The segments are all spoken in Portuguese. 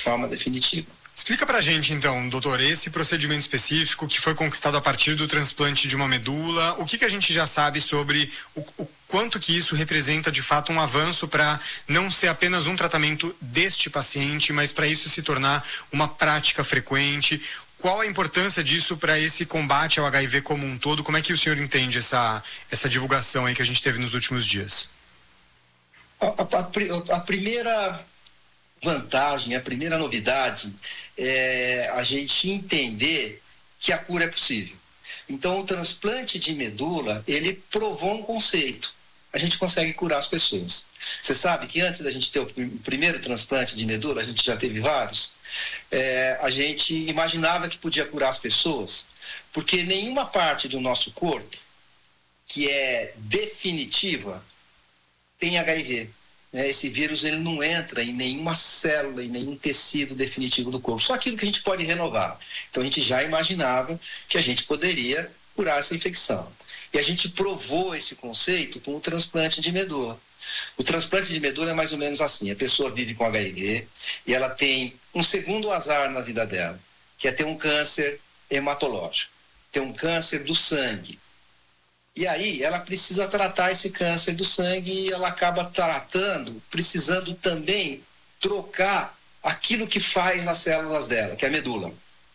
forma definitiva. Explica pra gente então, doutor, esse procedimento específico que foi conquistado a partir do transplante de uma medula, o que a gente já sabe sobre o quanto que isso representa de fato um avanço para não ser apenas um tratamento deste paciente, mas para isso se tornar uma prática frequente? Qual a importância disso para esse combate ao HIV como um todo? Como é que o senhor entende essa divulgação aí que a gente teve nos últimos dias? A primeira vantagem, a primeira novidade é a gente entender que a cura é possível. Então, o transplante de medula, ele provou um conceito. A gente consegue curar as pessoas. Você sabe que antes da gente ter o primeiro transplante de medula, a gente já teve vários, a gente imaginava que podia curar as pessoas, porque nenhuma parte do nosso corpo que é definitiva tem HIV. Esse vírus ele não entra em nenhuma célula, em nenhum tecido definitivo do corpo, só aquilo que a gente pode renovar. Então a gente já imaginava que a gente poderia curar essa infecção. E a gente provou esse conceito com o transplante de medula. O transplante de medula é mais ou menos assim: a pessoa vive com HIV e ela tem um segundo azar na vida dela, que é ter um câncer hematológico, ter um câncer do sangue. E aí ela precisa tratar esse câncer do sangue e ela acaba precisando também trocar aquilo que faz nas células dela, que é a medula.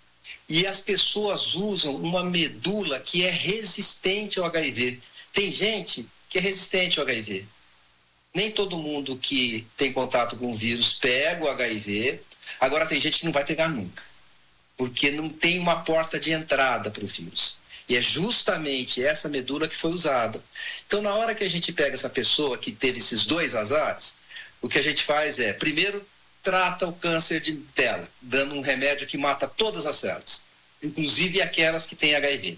E as pessoas usam uma medula que é resistente ao HIV. Tem gente que é resistente ao HIV. Nem todo mundo que tem contato com o vírus pega o HIV. Agora tem gente que não vai pegar nunca, porque não tem uma porta de entrada para o vírus. E é justamente essa medula que foi usada. Então, na hora que a gente pega essa pessoa que teve esses dois azares, o que a gente faz é, primeiro, trata o câncer dela, dando um remédio que mata todas as células, inclusive aquelas que têm HIV.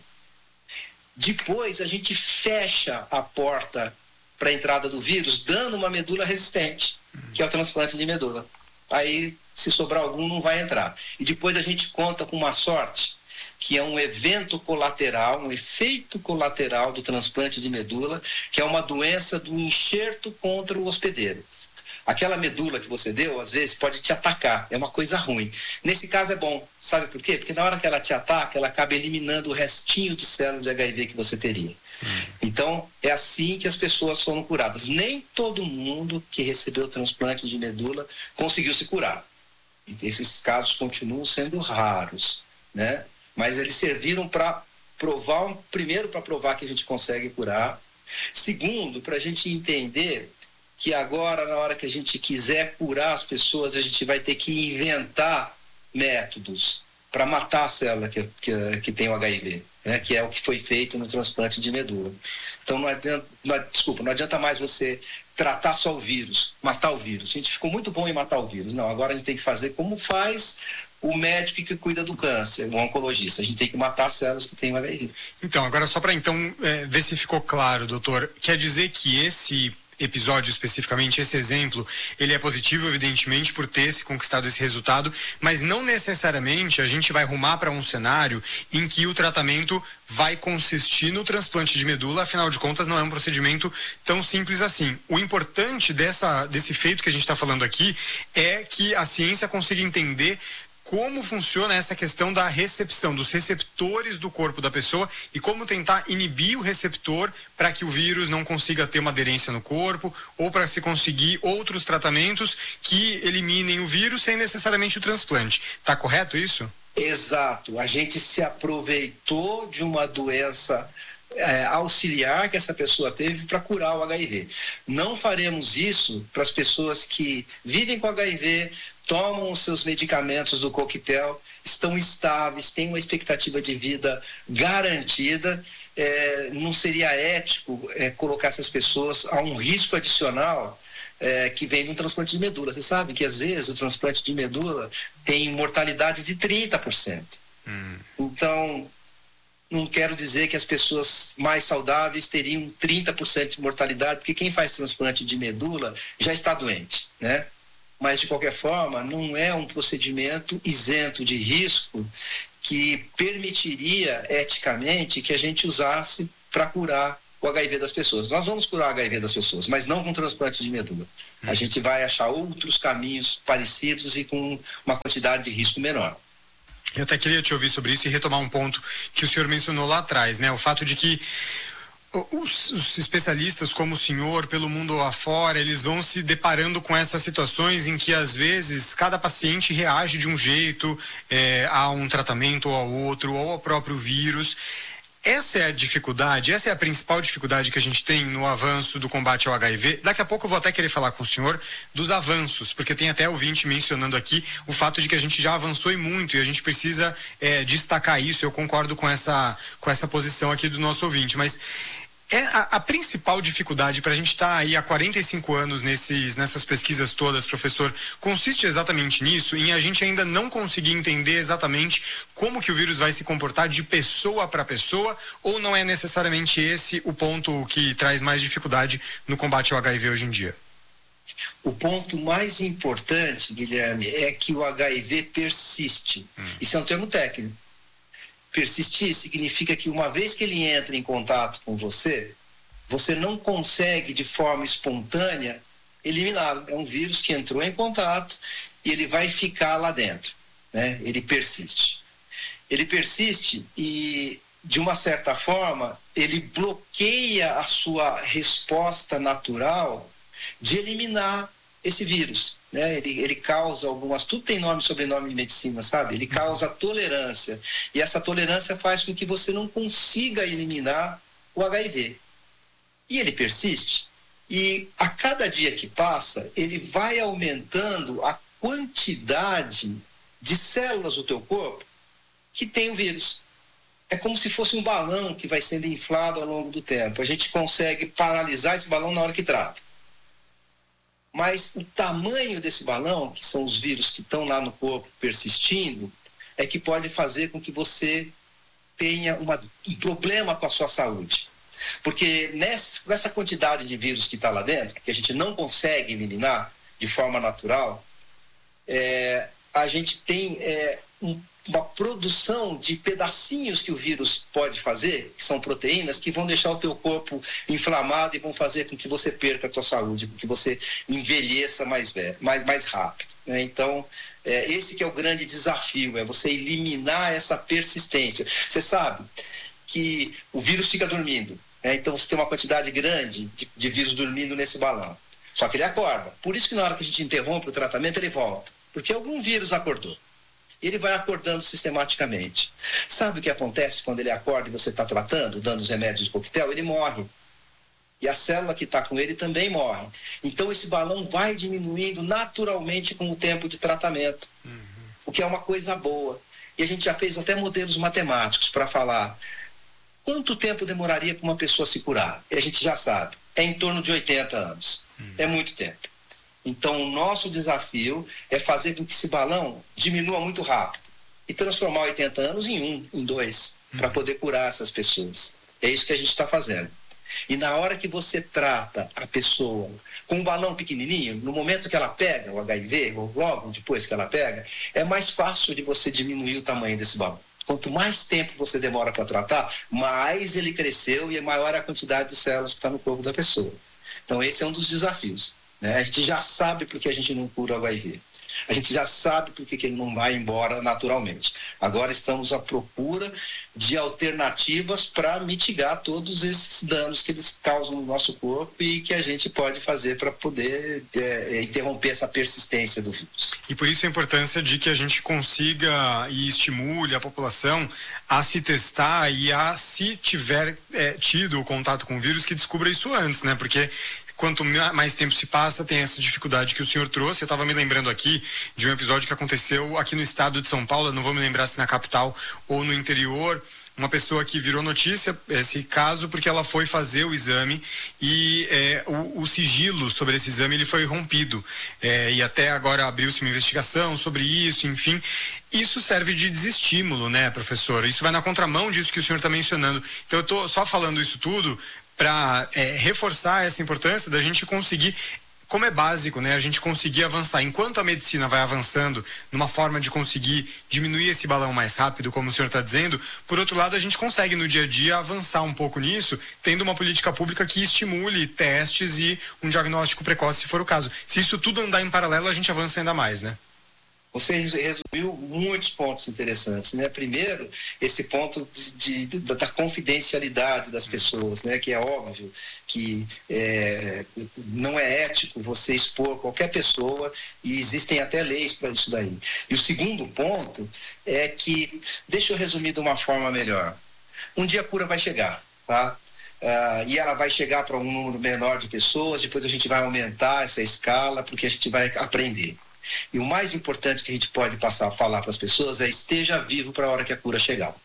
Depois, a gente fecha a porta para a entrada do vírus, dando uma medula resistente, que é o transplante de medula. Aí, se sobrar algum, não vai entrar. E depois a gente conta com uma sorte, que é um evento colateral, um efeito colateral do transplante de medula, que é uma doença do enxerto contra o hospedeiro. Aquela medula que você deu, às vezes, pode te atacar, é uma coisa ruim. Nesse caso é bom, sabe por quê? Porque na hora que ela te ataca, ela acaba eliminando o restinho de célula de HIV que você teria. Então, é assim que as pessoas foram curadas. Nem todo mundo que recebeu o transplante de medula conseguiu se curar. E esses casos continuam sendo raros, né? Mas eles serviram para provar, primeiro para provar que a gente consegue curar, segundo, para a gente entender que agora, na hora que a gente quiser curar as pessoas, a gente vai ter que inventar métodos para matar a célula que tem o HIV, né? Que é o que foi feito no transplante de medula. Então não adianta mais você tratar só o vírus, matar o vírus. A gente ficou muito bom em matar o vírus. Não, agora a gente tem que fazer como faz o médico que cuida do câncer, o oncologista. A gente tem que matar as células que têm o HIV. Então, agora só para ver se ficou claro, doutor, quer dizer que esse episódio especificamente, esse exemplo, ele é positivo, evidentemente, por ter se conquistado esse resultado, mas não necessariamente a gente vai rumar para um cenário em que o tratamento vai consistir no transplante de medula, afinal de contas não é um procedimento tão simples assim. O importante desse feito que a gente está falando aqui é que a ciência consiga entender como funciona essa questão da recepção, dos receptores do corpo da pessoa e como tentar inibir o receptor para que o vírus não consiga ter uma aderência no corpo ou para se conseguir outros tratamentos que eliminem o vírus sem necessariamente o transplante. Tá correto isso? Exato. A gente se aproveitou de uma doença auxiliar que essa pessoa teve para curar o HIV. Não faremos isso para as pessoas que vivem com HIV, tomam os seus medicamentos do coquetel, estão estáveis, têm uma expectativa de vida garantida. Não seria ético colocar essas pessoas a um risco adicional que vem de um transplante de medula. Você sabe que às vezes o transplante de medula tem mortalidade de 30%. Então, não quero dizer que as pessoas mais saudáveis teriam 30% de mortalidade, porque quem faz transplante de medula já está doente, né? Mas, de qualquer forma, não é um procedimento isento de risco que permitiria, eticamente, que a gente usasse para curar o HIV das pessoas. Nós vamos curar o HIV das pessoas, mas não com transplante de medula. A gente vai achar outros caminhos parecidos e com uma quantidade de risco menor. Eu até queria te ouvir sobre isso e retomar um ponto que o senhor mencionou lá atrás, né? O fato de que os especialistas como o senhor, pelo mundo afora, eles vão se deparando com essas situações em que, às vezes, cada paciente reage de um jeito a um tratamento ou ao outro, ou ao próprio vírus. Essa é a dificuldade, essa é a principal dificuldade que a gente tem no avanço do combate ao HIV. Daqui a pouco eu vou até querer falar com o senhor dos avanços, porque tem até ouvinte mencionando aqui o fato de que a gente já avançou e muito, e a gente precisa destacar isso. Eu concordo com essa posição aqui do nosso ouvinte, mas a principal dificuldade para a gente estar aí há 45 anos nessas pesquisas todas, professor, consiste exatamente nisso, em a gente ainda não conseguir entender exatamente como que o vírus vai se comportar de pessoa para pessoa, ou não é necessariamente esse o ponto que traz mais dificuldade no combate ao HIV hoje em dia? O ponto mais importante, Guilherme, é que o HIV persiste. Isso é um termo técnico. Persistir significa que uma vez que ele entra em contato com você, você não consegue de forma espontânea eliminá-lo. É um vírus que entrou em contato e ele vai ficar lá dentro, né? Ele persiste. Ele persiste e, de uma certa forma, ele bloqueia a sua resposta natural de eliminar esse vírus, né? Ele causa algumas... Tudo tem nome e sobrenome de medicina, sabe? Ele causa tolerância. E essa tolerância faz com que você não consiga eliminar o HIV. E ele persiste. E a cada dia que passa, ele vai aumentando a quantidade de células do teu corpo que tem o vírus. É como se fosse um balão que vai sendo inflado ao longo do tempo. A gente consegue paralisar esse balão na hora que trata. Mas o tamanho desse balão, que são os vírus que estão lá no corpo persistindo, é que pode fazer com que você tenha um problema com a sua saúde. Porque nessa quantidade de vírus que está lá dentro, que a gente não consegue eliminar de forma natural, a gente tem uma produção de pedacinhos que o vírus pode fazer, que são proteínas, que vão deixar o teu corpo inflamado e vão fazer com que você perca a tua saúde, com que você envelheça mais rápido, né? Então, esse que é o grande desafio, é você eliminar essa persistência. Você sabe que o vírus fica dormindo, né? Então você tem uma quantidade grande de vírus dormindo nesse balão. Só que ele acorda. Por isso que na hora que a gente interrompe o tratamento, ele volta. Porque algum vírus acordou. Ele vai acordando sistematicamente. Sabe o que acontece quando ele acorda e você está tratando, dando os remédios de coquetel? Ele morre. E a célula que está com ele também morre. Então esse balão vai diminuindo naturalmente com o tempo de tratamento. O que é uma coisa boa. E a gente já fez até modelos matemáticos para falar quanto tempo demoraria para uma pessoa se curar. E a gente já sabe. É em torno de 80 anos. É muito tempo. Então, o nosso desafio é fazer com que esse balão diminua muito rápido e transformar 80 anos em 2, para poder curar essas pessoas. É isso que a gente está fazendo. E na hora que você trata a pessoa com um balão pequenininho, no momento que ela pega o HIV, ou logo depois que ela pega, é mais fácil de você diminuir o tamanho desse balão. Quanto mais tempo você demora para tratar, mais ele cresceu e maior é a quantidade de células que está no corpo da pessoa. Então, esse é um dos desafios. A gente já sabe por que a gente não cura o HIV. A gente já sabe por que ele não vai embora naturalmente. Agora estamos à procura de alternativas para mitigar todos esses danos que eles causam no nosso corpo e que a gente pode fazer para poder interromper essa persistência do vírus. E por isso a importância de que a gente consiga e estimule a população a se testar e a, se tiver tido o contato com o vírus, que descubra isso antes, né? Porque quanto mais tempo se passa, tem essa dificuldade que o senhor trouxe. Eu estava me lembrando aqui de um episódio que aconteceu aqui no estado de São Paulo, eu não vou me lembrar se na capital ou no interior, uma pessoa que virou notícia, esse caso, porque ela foi fazer o exame e o sigilo sobre esse exame ele foi rompido. E até agora abriu-se uma investigação sobre isso, enfim. Isso serve de desestímulo, né, professor? Isso vai na contramão disso que o senhor está mencionando. Então eu estou só falando isso tudo para reforçar essa importância da gente conseguir como é básico, né, a gente conseguir avançar. Enquanto a medicina vai avançando numa forma de conseguir diminuir esse balão mais rápido, como o senhor está dizendo, por outro lado, a gente consegue no dia a dia avançar um pouco nisso, tendo uma política pública que estimule testes e um diagnóstico precoce, se for o caso. Se isso tudo andar em paralelo, a gente avança ainda mais, né? Você resumiu muitos pontos interessantes, né? Primeiro, esse ponto da confidencialidade das pessoas, né? Que é óbvio que não é ético você expor qualquer pessoa e existem até leis para isso daí. E o segundo ponto é que, deixa eu resumir de uma forma melhor. Um dia a cura vai chegar, tá? E ela vai chegar para um número menor de pessoas, depois a gente vai aumentar essa escala porque a gente vai aprender. E o mais importante que a gente pode passar a falar para as pessoas é: esteja vivo para a hora que a cura chegar.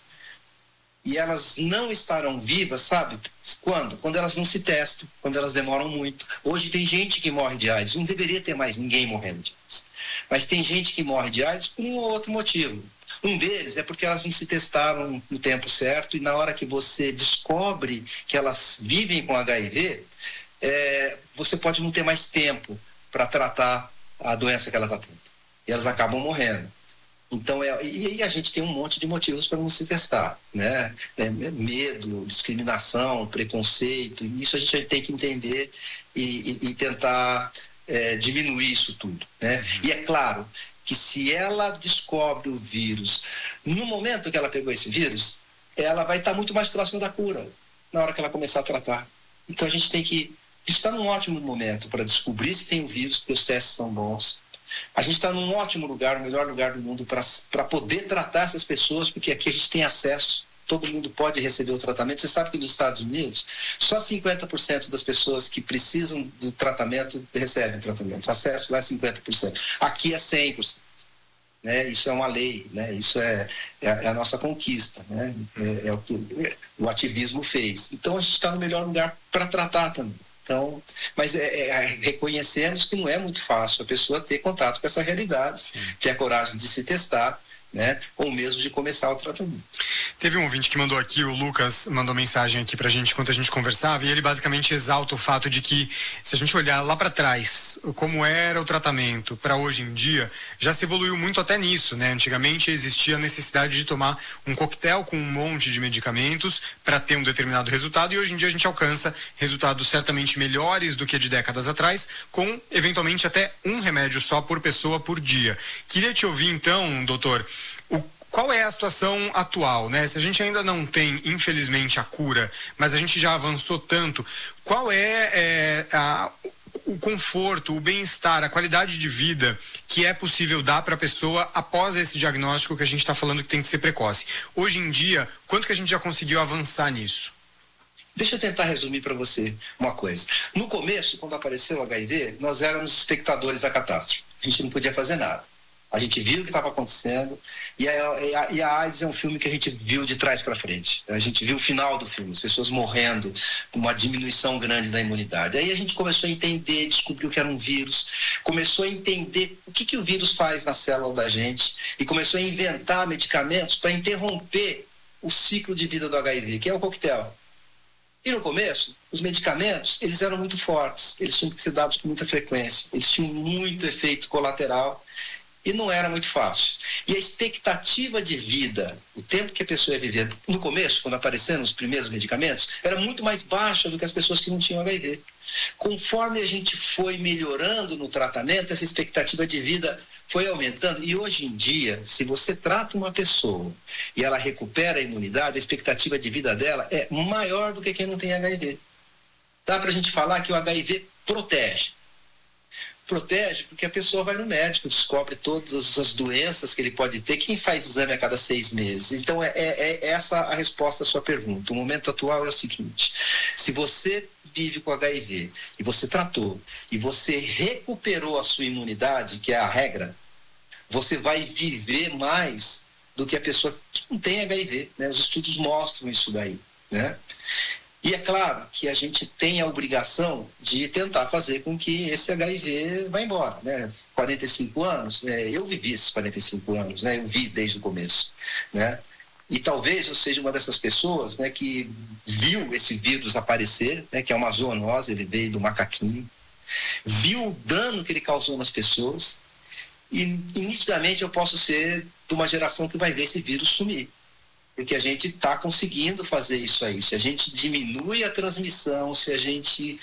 E elas não estarão vivas, sabe? Quando? Quando elas não se testam, quando elas demoram muito. Hoje tem gente que morre de AIDS, não deveria ter mais ninguém morrendo de AIDS. Mas tem gente que morre de AIDS por um ou outro motivo. Um deles é porque elas não se testaram no tempo certo, e na hora que você descobre que elas vivem com HIV, você pode não ter mais tempo para tratar a doença que ela está tendo. E elas acabam morrendo. Então, e a gente tem um monte de motivos para não se testar, né? Medo, discriminação, preconceito, isso a gente tem que entender e tentar diminuir isso tudo, né? E é claro que se ela descobre o vírus, no momento que ela pegou esse vírus, ela vai estar muito mais próxima da cura, na hora que ela começar a tratar. Então a gente está num ótimo momento para descobrir se tem o vírus, porque os testes são bons. A gente está num ótimo lugar, o melhor lugar do mundo para poder tratar essas pessoas, porque aqui a gente tem acesso, todo mundo pode receber o tratamento. Você sabe que nos Estados Unidos, só 50% das pessoas que precisam do tratamento recebem tratamento. O acesso lá é 50%. Aqui é 100%. Né? Isso é uma lei, né? Isso é a nossa conquista, né? É o que o ativismo fez. Então a gente está no melhor lugar para tratar também. Então, mas reconhecemos que não é muito fácil a pessoa ter contato com essa realidade, ter a coragem de se testar, né? Ou mesmo de começar o tratamento. Teve um ouvinte que mandou aqui, o Lucas mandou mensagem aqui pra gente enquanto a gente conversava, e ele basicamente exalta o fato de que, se a gente olhar lá para trás, como era o tratamento para hoje em dia, já se evoluiu muito até nisso, né? Antigamente existia a necessidade de tomar um coquetel com um monte de medicamentos para ter um determinado resultado, e hoje em dia a gente alcança resultados certamente melhores do que de décadas atrás, com eventualmente até um remédio só por pessoa por dia. Queria te ouvir então, doutor, qual é a situação atual, né? Se a gente ainda não tem, infelizmente, a cura, mas a gente já avançou tanto, qual é o conforto, o bem-estar, a qualidade de vida que é possível dar para a pessoa após esse diagnóstico que a gente está falando que tem que ser precoce? Hoje em dia, quanto que a gente já conseguiu avançar nisso? Deixa eu tentar resumir para você uma coisa. No começo, quando apareceu o HIV, nós éramos espectadores da catástrofe. A gente não podia fazer nada. A gente viu o que estava acontecendo, e a AIDS é um filme que a gente viu de trás para frente. A gente viu o final do filme, as pessoas morrendo, uma diminuição grande da imunidade. Aí a gente começou a entender, descobriu que era um vírus, começou a entender o que o vírus faz na célula da gente, e começou a inventar medicamentos para interromper o ciclo de vida do HIV, que é o coquetel. E no começo, os medicamentos, eles eram muito fortes, eles tinham que ser dados com muita frequência, eles tinham muito efeito colateral, e não era muito fácil. E a expectativa de vida, o tempo que a pessoa ia viver, no começo, quando apareceram os primeiros medicamentos, era muito mais baixa do que as pessoas que não tinham HIV. Conforme a gente foi melhorando no tratamento, essa expectativa de vida foi aumentando. E hoje em dia, se você trata uma pessoa e ela recupera a imunidade, a expectativa de vida dela é maior do que quem não tem HIV. Dá para a gente falar que o HIV protege. Protege porque a pessoa vai no médico, descobre todas as doenças que ele pode ter. Quem faz exame a cada 6 meses? Então, é essa a resposta à sua pergunta. O momento atual é o seguinte: se você vive com HIV e você tratou e você recuperou a sua imunidade, que é a regra, você vai viver mais do que a pessoa que não tem HIV, né? Os estudos mostram isso daí, né? E é claro que a gente tem a obrigação de tentar fazer com que esse HIV vá embora, né? 45 anos, eu vivi esses 45 anos, né? Eu vi desde o começo, né? E talvez eu seja uma dessas pessoas, né, que viu esse vírus aparecer, né, que é uma zoonose, ele veio do macaquinho. viu o dano que ele causou nas pessoas e nitidamente eu posso ser de uma geração que vai ver esse vírus sumir. Porque a gente está conseguindo fazer isso aí. Se a gente diminui a transmissão, se a gente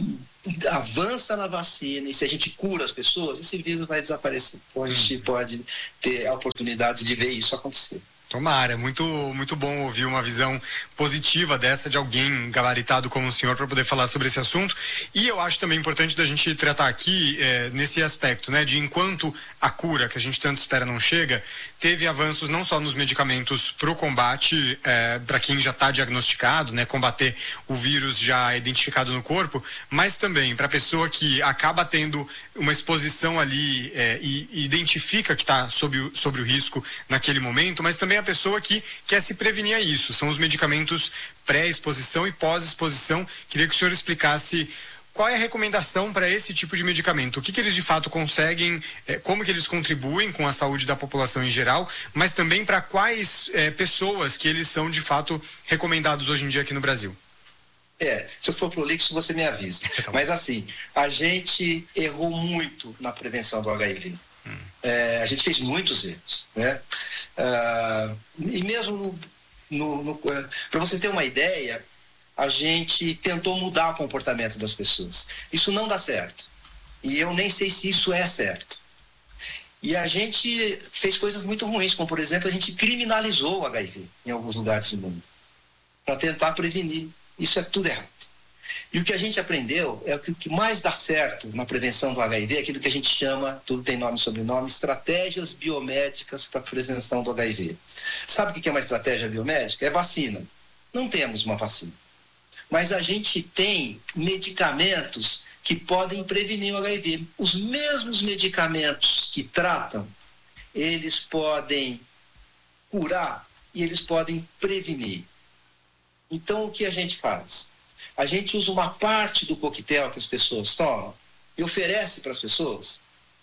avança na vacina e se a gente cura as pessoas, esse vírus vai desaparecer. A gente pode ter a oportunidade de ver isso acontecer. Tomara, muito bom ouvir uma visão positiva dessa de alguém gabaritado como o senhor para poder falar sobre esse assunto. E eu acho também importante da gente tratar aqui nesse aspecto, né, de enquanto a cura que a gente tanto espera não chega, teve avanços não só nos medicamentos para o combate, para quem já está diagnosticado, né, combater o vírus já identificado no corpo, mas também para a pessoa que acaba tendo uma exposição ali e identifica que está sobre o risco naquele momento, mas também a pessoa que quer se prevenir a isso. São os medicamentos pré-exposição e pós-exposição. Queria que o senhor explicasse qual é a recomendação para esse tipo de medicamento. O que eles de fato conseguem, como que eles contribuem com a saúde da população em geral, mas também para quais pessoas que eles são de fato recomendados hoje em dia aqui no Brasil. Se eu for prolixo, você me avisa. Mas assim, a gente errou muito na prevenção do HIV. A gente fez muitos erros, né? E mesmo para você ter uma ideia, a gente tentou mudar o comportamento das pessoas. Isso não dá certo. E eu nem sei se isso é certo. E a gente fez coisas muito ruins, como por exemplo, a gente criminalizou o HIV em alguns lugares do mundo para tentar prevenir. Isso é tudo errado. E o que a gente aprendeu é que o que mais dá certo na prevenção do HIV é aquilo que a gente chama, tudo tem nome e sobrenome, estratégias biomédicas para a prevenção do HIV. Sabe o que é uma estratégia biomédica? É vacina. Não temos uma vacina. Mas a gente tem medicamentos que podem prevenir o HIV. Os mesmos medicamentos que tratam, eles podem curar e eles podem prevenir. Então, o que a gente faz? A gente usa uma parte do coquetel que as pessoas tomam e oferece para as pessoas.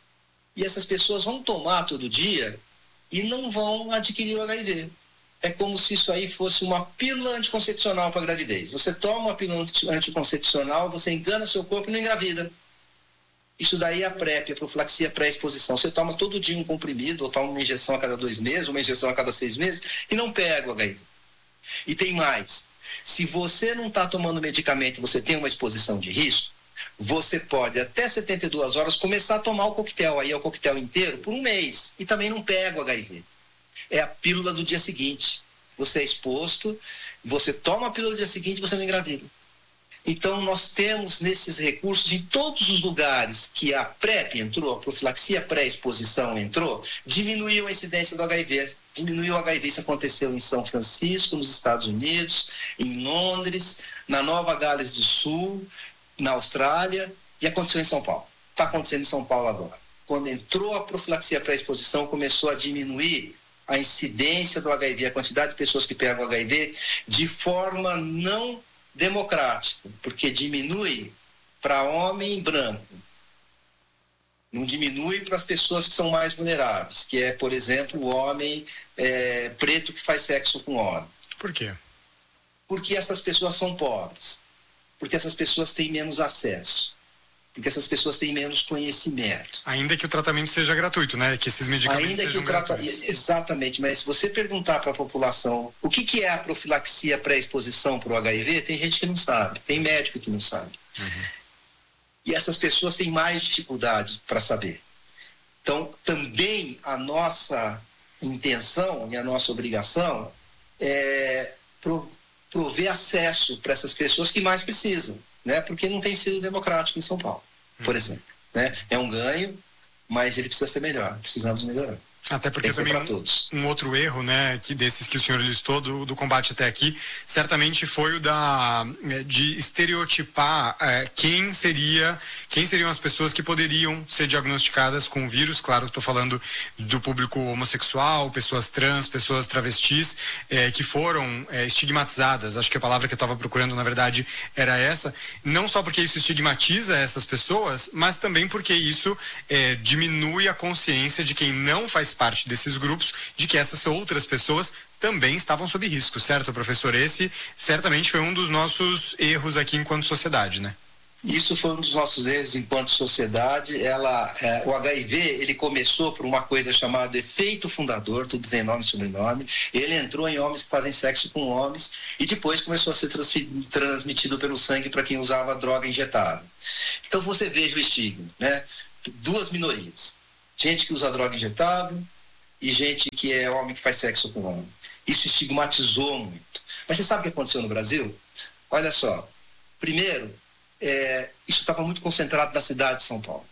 E essas pessoas vão tomar todo dia e não vão adquirir o HIV. É como se isso aí fosse uma pílula anticoncepcional para a gravidez. Você toma uma pílula anticoncepcional, você engana seu corpo e não engravida. Isso daí é a PrEP, a profilaxia pré-exposição. Você toma todo dia um comprimido, ou toma uma injeção a cada 2 meses, uma injeção a cada 6 meses, e não pega o HIV. E tem mais. Se você não está tomando medicamento e você tem uma exposição de risco, você pode até 72 horas começar a tomar o coquetel, aí é o coquetel inteiro, por 1 mês, e também não pega o HIV. É a pílula do dia seguinte. Você é exposto, você toma a pílula do dia seguinte e você não engravida. Então, nós temos nesses recursos, em todos os lugares que a PrEP entrou, a profilaxia pré-exposição entrou, diminuiu a incidência do HIV. Diminuiu o HIV, isso aconteceu em São Francisco, nos Estados Unidos, em Londres, na Nova Gales do Sul, na Austrália, e aconteceu em São Paulo. Está acontecendo em São Paulo agora. Quando entrou a profilaxia pré-exposição, começou a diminuir a incidência do HIV, a quantidade de pessoas que pegam HIV, de forma não democrático, porque diminui para homem branco, não diminui para as pessoas que são mais vulneráveis, que é, por exemplo, o homem preto que faz sexo com homem. Por quê? Porque essas pessoas são pobres, porque essas pessoas têm menos acesso, porque essas pessoas têm menos conhecimento. Ainda que o tratamento seja gratuito, né? Que esses medicamentos sejam gratuitos. Exatamente, mas se você perguntar para a população o que é a profilaxia pré-exposição para o HIV, tem gente que não sabe, tem médico que não sabe. E essas pessoas têm mais dificuldade para saber. Então, também a nossa intenção e a nossa obrigação é prover acesso para essas pessoas que mais precisam, né? Porque não tem sido democrático em São Paulo, por exemplo, né? É um ganho, mas ele precisa ser melhor, precisamos melhorar. Até porque também um outro erro, né, desses que o senhor listou do combate até aqui, certamente foi o de estereotipar quem seriam as pessoas que poderiam ser diagnosticadas com o vírus. Claro, estou falando do público homossexual, pessoas trans, pessoas travestis, que foram estigmatizadas. Acho que a palavra que eu estava procurando, na verdade, era essa. Não só porque isso estigmatiza essas pessoas, mas também porque isso diminui a consciência de quem não faz parte desses grupos, de que essas outras pessoas também estavam sob risco, certo, professor? Esse certamente foi um dos nossos erros aqui enquanto sociedade, né? Isso foi um dos nossos erros enquanto sociedade. O HIV, ele começou por uma coisa chamada efeito fundador, tudo tem nome e sobrenome. Ele entrou em homens que fazem sexo com homens e depois começou a ser transmitido pelo sangue para quem usava droga injetável. Então você veja o estigma, né? Duas minorias: gente que usa droga injetável e gente que é homem que faz sexo com homem. Isso estigmatizou muito. Mas você sabe o que aconteceu no Brasil? Olha só, primeiro, isso estava muito concentrado na cidade de São Paulo.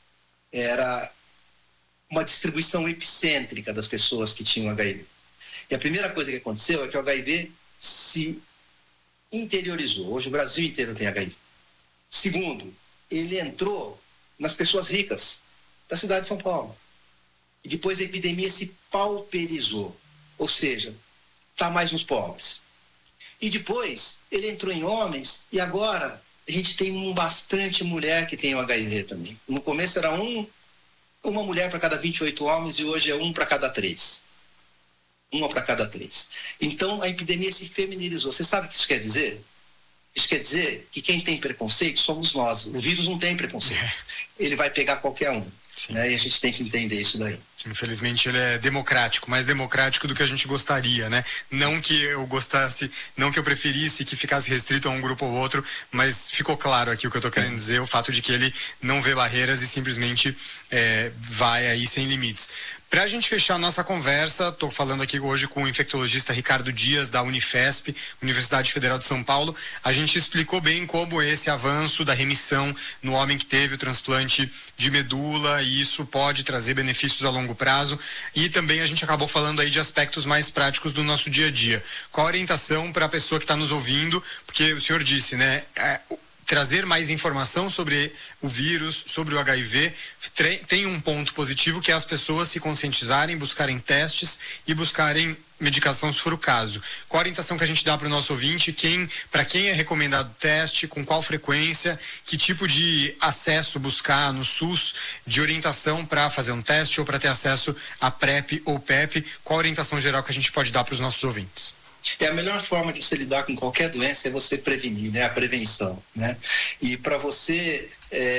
Era uma distribuição epicêntrica das pessoas que tinham HIV. E a primeira coisa que aconteceu é que o HIV se interiorizou. Hoje o Brasil inteiro tem HIV. Segundo, ele entrou nas pessoas ricas da cidade de São Paulo. E depois a epidemia se pauperizou. Ou seja, está mais nos pobres. E depois ele entrou em homens e agora a gente tem bastante mulher que tem o HIV também. No começo era uma mulher para cada 28 homens e hoje é 1 para cada 3. 1 para cada 3. Então a epidemia se feminilizou. Você sabe o que isso quer dizer? Isso quer dizer que quem tem preconceito somos nós. O vírus não tem preconceito. Ele vai pegar qualquer um. Né? E a gente tem que entender isso daí. Infelizmente ele é democrático, mais democrático do que a gente gostaria, né? Não que eu gostasse, não que eu preferisse que ficasse restrito a um grupo ou outro, mas ficou claro aqui o que eu tô querendo dizer, o fato de que ele não vê barreiras e simplesmente vai aí sem limites. Para a gente fechar a nossa conversa, estou falando aqui hoje com o infectologista Ricardo Dias, da Unifesp, Universidade Federal de São Paulo. A gente explicou bem como esse avanço da remissão no homem que teve o transplante de medula, e isso pode trazer benefícios a longo prazo. E também a gente acabou falando aí de aspectos mais práticos do nosso dia a dia. Qual a orientação para a pessoa que está nos ouvindo? Porque o senhor disse, né? Trazer mais informação sobre o vírus, sobre o HIV, tem um ponto positivo, que é as pessoas se conscientizarem, buscarem testes e buscarem medicação se for o caso. Qual a orientação que a gente dá para o nosso ouvinte? Para quem é recomendado o teste, com qual frequência, que tipo de acesso buscar no SUS de orientação para fazer um teste ou para ter acesso a PrEP ou PEP? Qual a orientação geral que a gente pode dar para os nossos ouvintes? A melhor forma de você lidar com qualquer doença é você prevenir, né? A prevenção, né? E para você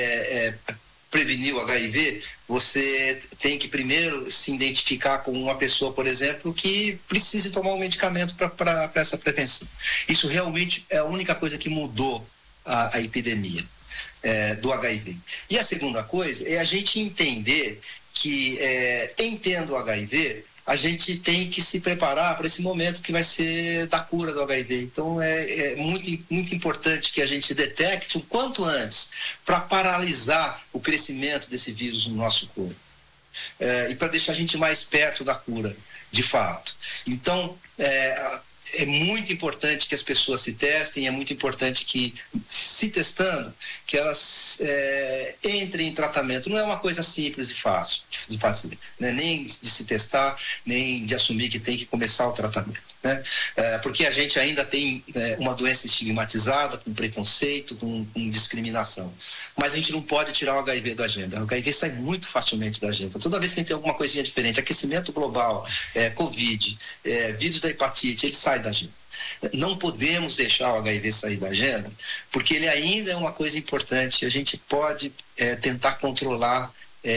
prevenir o HIV, você tem que primeiro se identificar com uma pessoa, por exemplo, que precise tomar um medicamento para essa prevenção. Isso realmente é a única coisa que mudou a epidemia do HIV. E a segunda coisa é a gente entender que, tendo o HIV, a gente tem que se preparar para esse momento que vai ser da cura do HIV. Então, é muito, muito importante que a gente detecte o quanto antes para paralisar o crescimento desse vírus no nosso corpo. E para deixar a gente mais perto da cura, de fato. Então, é muito importante que as pessoas se testem, é muito importante que, se testando, que elas entrem em tratamento. Não é uma coisa simples e fácil de fazer, né? Nem de se testar, nem de assumir que tem que começar o tratamento, né? Porque a gente ainda tem uma doença estigmatizada, com preconceito, com discriminação. Mas a gente não pode tirar o HIV da agenda. O HIV sai muito facilmente da agenda. Toda vez que a gente tem alguma coisinha diferente, aquecimento global, Covid, vírus da hepatite, ele sai da agenda. Não podemos deixar o HIV sair da agenda, porque ele ainda é uma coisa importante. A gente pode tentar controlar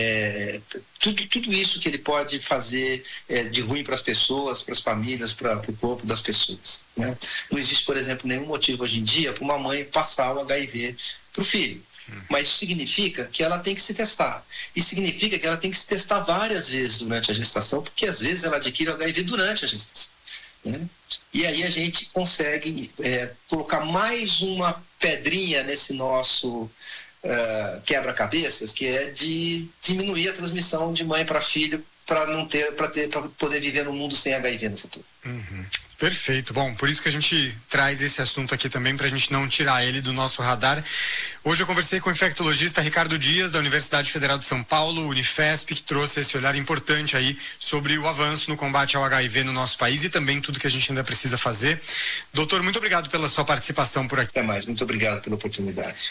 tudo isso que ele pode fazer de ruim para as pessoas, para as famílias, para o corpo das pessoas, né? Não existe, por exemplo, nenhum motivo hoje em dia para uma mãe passar o HIV para o filho. Mas isso significa que ela tem que se testar. E significa que ela tem que se testar várias vezes durante a gestação, porque às vezes ela adquire o HIV durante a gestação, né? E aí a gente consegue colocar mais uma pedrinha nesse nosso quebra-cabeças, que é de diminuir a transmissão de mãe para filho, para poder viver num mundo sem HIV no futuro. Uhum. Perfeito. Bom, por isso que a gente traz esse assunto aqui também, para a gente não tirar ele do nosso radar. Hoje eu conversei com o infectologista Ricardo Dias, da Universidade Federal de São Paulo, Unifesp, que trouxe esse olhar importante aí sobre o avanço no combate ao HIV no nosso país e também tudo que a gente ainda precisa fazer. Doutor, muito obrigado pela sua participação por aqui. Até mais, muito obrigado pela oportunidade.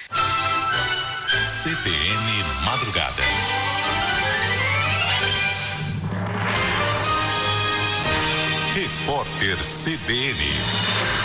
CBN Madrugada. Repórter CBN.